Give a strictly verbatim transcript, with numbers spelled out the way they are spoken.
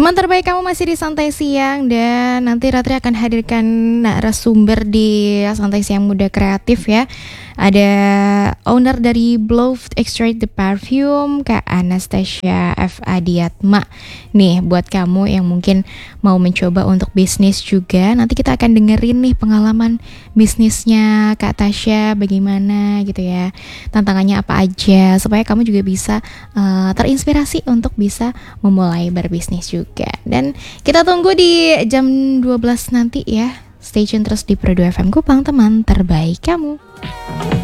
Teman terbaik kamu masih di Santai Siang, dan nanti Ratri akan hadirkan narasumber di Santai Siang Muda Kreatif ya. Ada owner dari Blow Extract the Perfume, Kak Anastasia F. Adiatma. Nih, buat kamu yang mungkin mau mencoba untuk bisnis juga, nanti kita akan dengerin nih pengalaman bisnisnya Kak Tasya bagaimana gitu ya. Tantangannya apa aja, supaya kamu juga bisa uh, terinspirasi untuk bisa memulai berbisnis juga. Dan kita tunggu di jam dua belas nanti ya. Stay tune terus di Pro dua F M Kupang, teman terbaik kamu.